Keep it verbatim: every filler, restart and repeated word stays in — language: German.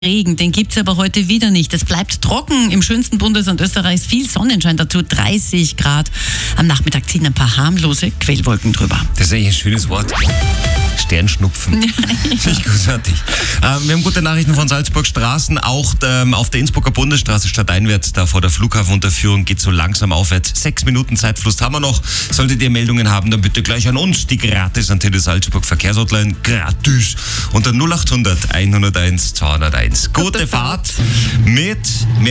Regen, den gibt's aber heute wieder nicht. Es bleibt trocken im schönsten Bundesland Österreichs, viel Sonnenschein dazu, dreißig Grad. Am Nachmittag ziehen ein paar harmlose Quellwolken drüber. Das ist eigentlich ein schönes Wort. Sternschnupfen. Finde ich großartig. Ähm, wir haben gute Nachrichten von Salzburg Straßen. Auch ähm, auf der Innsbrucker Bundesstraße stadteinwärts, da vor der Flughafenunterführung, geht so langsam aufwärts. Sechs Minuten Zeitfluss haben wir noch. Solltet ihr Meldungen haben, dann bitte gleich an uns. Die Gratis-Antenne Salzburg Verkehrshotline. Gratis. Unter null acht hundert, einhunderteins, zweihunderteins. Gute, Gute Fahrt. Fahrt mit mehr